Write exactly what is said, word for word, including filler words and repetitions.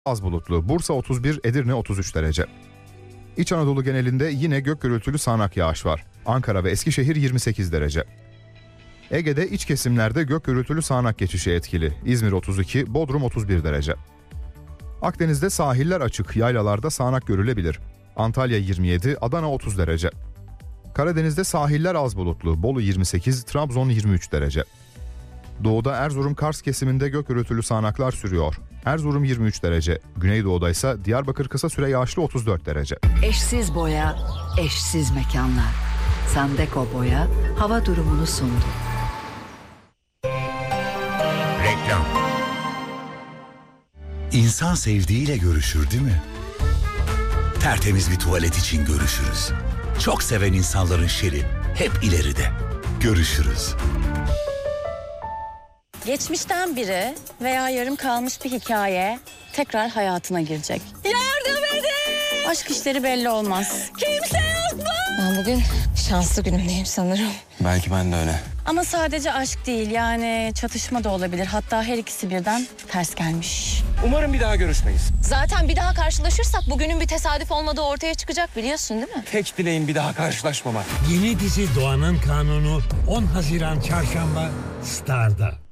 Az bulutlu. Bursa otuz bir, Edirne otuz üç derece. İç Anadolu genelinde yine gök gürültülü sağanak yağış var. Ankara ve Eskişehir yirmi sekiz derece. Ege'de iç kesimlerde gök gürültülü sağanak geçişi etkili. İzmir otuz iki, Bodrum otuz bir derece. Akdeniz'de sahiller açık, yaylalarda sağanak görülebilir. Antalya yirmi yedi, Adana otuz derece. Karadeniz'de sahiller az bulutlu. Bolu yirmi sekiz, Trabzon yirmi üç derece. Doğuda Erzurum-Kars kesiminde gök gürültülü sağanaklar sürüyor. Erzurum yirmi üç derece. Güneydoğu'da ise Diyarbakır kısa süre yağışlı otuz dört derece. Eşsiz boya, eşsiz mekanlar. Sandeko Boya hava durumunu sundu. Reklam. İnsan sevdiğiyle görüşür değil mi? Tertemiz bir tuvalet için görüşürüz. Çok seven insanların şeri hep ileride. Görüşürüz. Geçmişten biri veya yarım kalmış bir hikaye tekrar hayatına girecek. Yardım edin! Aşk işleri belli olmaz. Kimse yok mu? Ben bugün şanslı günümdeyim sanırım. Belki ben de öyle. Ama sadece aşk değil, yani çatışma da olabilir. Hatta her ikisi birden ters gelmiş. Umarım bir daha görüşmeyiz. Zaten bir daha karşılaşırsak bugünün bir tesadüf olmadığı ortaya çıkacak, biliyorsun değil mi? Tek dileğim bir daha karşılaşmamak. Yeni dizi Doğan'ın Kanunu on Haziran Çarşamba Star'da.